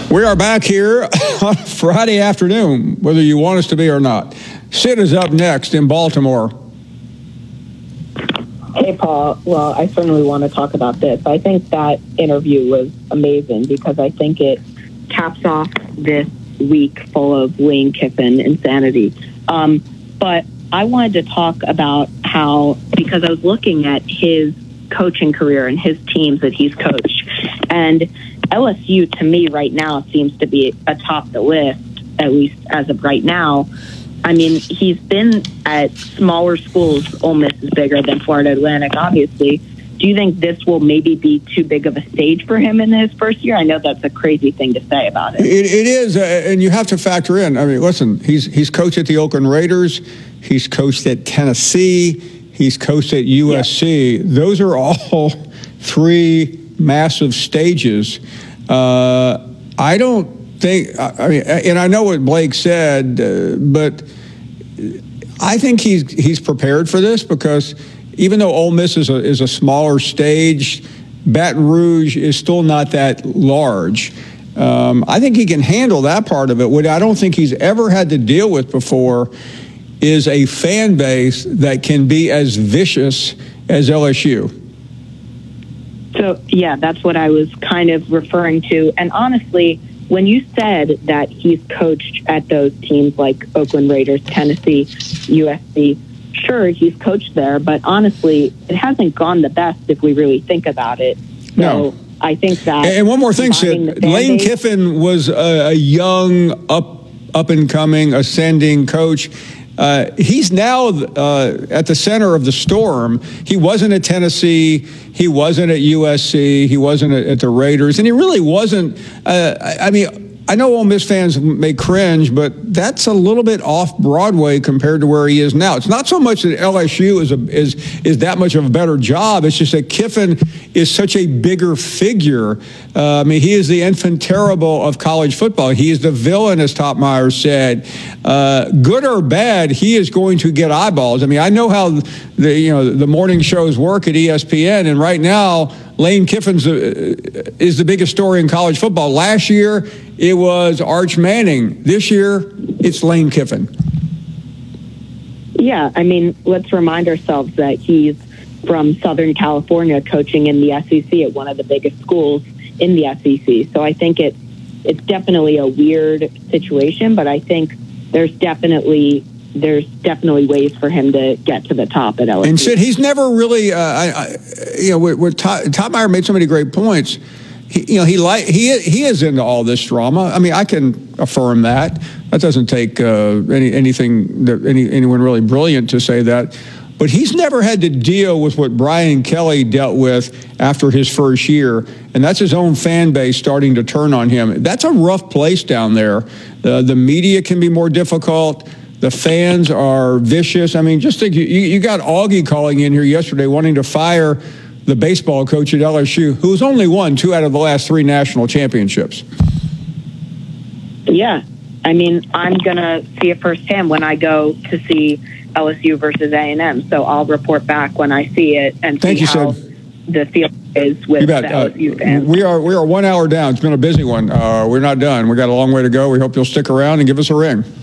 We are back here on Friday afternoon, whether you want us to be or not. Sid is up next in Baltimore. Hey, Paul. Well, I certainly want to talk about this. I think that interview was amazing because I think it caps off this week full of Lane Kiffin insanity. But I wanted to talk about how, because I was looking at his coaching career and his teams that he's coached, and LSU to me right now seems to be atop the list, at least as of right now. I mean, he's been at smaller schools. Ole Miss is bigger than Florida Atlantic, obviously. Do you think this will maybe be too big of a stage for him in his first year? I know that's a crazy thing to say about it. It is, and you have to factor in. I mean, listen, he's coached at the Oakland Raiders. He's coached at Tennessee. He's coached at USC. Yeah. Those are all three massive stages. I don't think, I mean, and I know what Blake said, but I think he's prepared for this because even though Ole Miss is a smaller stage, Baton Rouge is still not that large. I think he can handle that part of it. What I don't think he's ever had to deal with before is a fan base that can be as vicious as LSU. So, yeah, that's what I was kind of referring to. And honestly, when you said that he's coached at those teams like Oakland Raiders, Tennessee, USC, sure, he's coached there, but honestly, it hasn't gone the best if we really think about it. So no. I think that... And one more thing, Sid. Lane Kiffin was a young, up-and-coming, ascending coach. He's now at the center of the storm. He wasn't at Tennessee. He wasn't at USC. He wasn't at the Raiders. And he really wasn't. I mean, I know Ole Miss fans may cringe, but that's a little bit off Broadway compared to where he is now. It's not so much that LSU is that much of a better job. It's just that Kiffin is such a bigger figure. I mean, he is the enfant terrible of college football. He is the villain, as Topmeyer said. Good or bad, he is going to get eyeballs. I mean, I know how the morning shows work at ESPN, and right now Lane Kiffin is the biggest story in college football. Last year, it was Arch Manning. This year, it's Lane Kiffin. Yeah, I mean, let's remind ourselves that he's from Southern California coaching in the SEC at one of the biggest schools in the SEC. So I think it's definitely a weird situation, but I think there's definitely ways for him to get to the top at LSU. And Sid, he's never really, Topmeyer made so many great points. He is into all this drama. I mean, I can affirm that. That doesn't take anyone really brilliant to say that. But he's never had to deal with what Brian Kelly dealt with after his first year, and that's his own fan base starting to turn on him. That's a rough place down there. The media can be more difficult. The fans are vicious. I mean, just think, you got Augie calling in here yesterday wanting to fire the baseball coach at LSU, who's only won 2 out of the last 3 national championships. Yeah. I mean, I'm going to see it firsthand when I go to see LSU versus A&M. So I'll report back when I see it and see how the field is with the LSU fans. We are 1 hour down. It's been a busy one. We're not done. We got a long way to go. We hope you'll stick around and give us a ring.